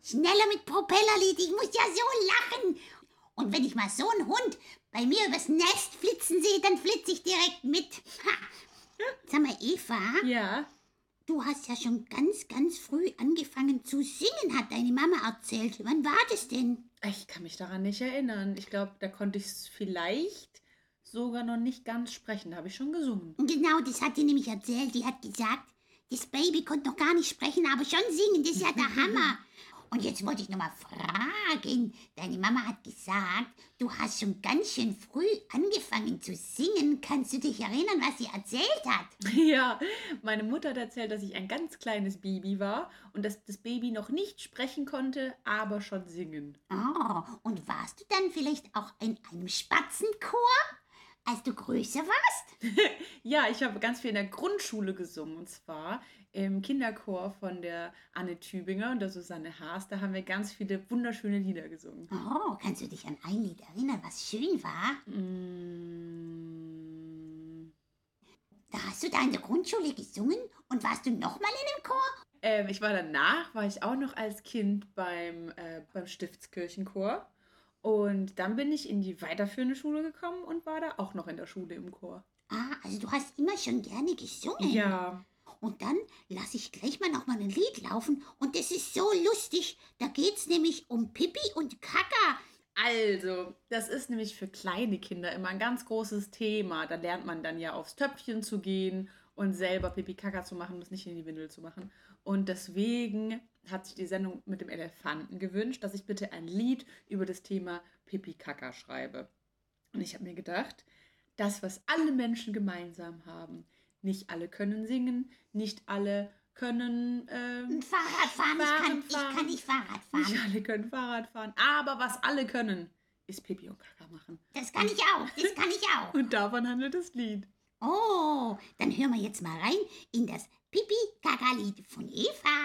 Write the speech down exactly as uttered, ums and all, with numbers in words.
Schneller mit Propellerlied, ich muss ja so lachen. Und wenn ich mal so einen Hund bei mir übers Nest flitzen sehe, dann flitze ich direkt mit. Ha. Sag mal, Eva, Ja. du hast ja schon ganz, ganz früh angefangen zu singen, hat deine Mama erzählt. Wann war das denn? Ich kann mich daran nicht erinnern. Ich glaube, da konnte ich es vielleicht sogar noch nicht ganz sprechen. Da habe ich schon gesungen. Genau, das hat die nämlich erzählt. Die hat gesagt, das Baby konnte noch gar nicht sprechen, aber schon singen. Das ist ja der Hammer. Und jetzt wollte ich noch mal fragen. Deine Mama hat gesagt, du hast schon ganz schön früh angefangen zu singen. Kannst du dich erinnern, was sie erzählt hat? Ja, meine Mutter hat erzählt, dass ich ein ganz kleines Baby war und dass das Baby noch nicht sprechen konnte, aber schon singen. Oh, und warst du dann vielleicht auch in einem Spatzenchor, als du größer warst? Ja, ich habe ganz viel in der Grundschule gesungen und zwar im Kinderchor von der Anne Tübinger und der Susanne Haas. Da haben wir ganz viele wunderschöne Lieder gesungen. Oh, kannst du dich an ein Lied erinnern, was schön war? Mm, Da hast du da in der Grundschule gesungen und warst du nochmal in dem Chor? ähm, ich war danach, war ich auch noch als Kind beim, äh, beim Stiftskirchenchor. Und dann bin ich in die weiterführende Schule gekommen und war da auch noch in der Schule im Chor. Ah, also du hast immer schon gerne gesungen. Ja, Und dann lasse ich gleich mal noch mal ein Lied laufen und das ist so lustig. Da geht's nämlich um Pipi und Kaka. also, das ist nämlich für kleine Kinder immer ein ganz großes Thema. Da lernt man dann ja aufs Töpfchen zu gehen und selber Pipi Kaka zu machen, das nicht in die Windel zu machen. Und deswegen hat sich die Sendung mit dem Elefanten gewünscht, dass ich bitte ein Lied über das Thema Pipi Kaka schreibe. Und ich habe mir gedacht, das, was alle Menschen gemeinsam haben, nicht alle können singen, nicht alle können ähm, Fahrrad fahren, ich Fahren kann, fahren. ich kann nicht Fahrrad fahren. nicht alle können Fahrrad fahren, aber was alle können, ist Pipi und Kaka machen. Das kann ich auch, das kann ich auch. Und davon handelt das Lied. Oh, dann hören wir jetzt mal rein in das Pipi-Kaka-Lied von Eva.